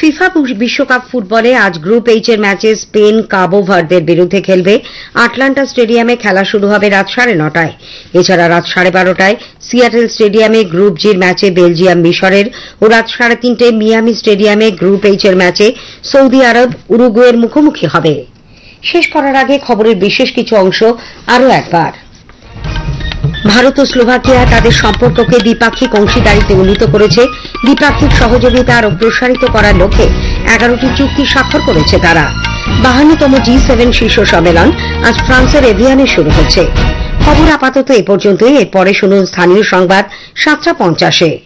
FIFA বিশ্বকাপ ফুটবলে আজ গ্রুপ এইচ এর ম্যাচে স্পেন কাবো ভার্দের বিরুদ্ধে খেলবে। আটলান্টা স্টেডিয়ামে খেলা শুরু হবে রাত 9:30টায়। এছাড়া রাত 12:30টায় সিয়াটেল স্টেডিয়ামে গ্রুপ জির ম্যাচে বেলজিয়াম মিশরের ও রাত 3:30টায় মিয়ামি স্টেডিয়ামে গ্রুপ এইচ এর ম্যাচে সৌদি আরব উরুগুয়ের মুখোমুখি হবে। শেষ করার আগে খবরের বিশেষ কিছু অংশ আরও একবার। ভারত ও স্লোভাকিয়া তাদের সম্পর্ককে দ্বিপাক্ষিক অংশীদারিতে উন্নীত করেছে। দ্বিপাক্ষিক সহযোগিতা আরও প্রসারিত করার লক্ষ্যে 11টি চুক্তি স্বাক্ষর করেছে তারা। 52তম G7 শীর্ষ সম্মেলন আজ ফ্রান্সের এভিয়ানে শুরু হচ্ছে। খবর আপাতত এ পর্যন্তই। এরপরে শুনুন স্থানীয় সংবাদ 7:50-এ।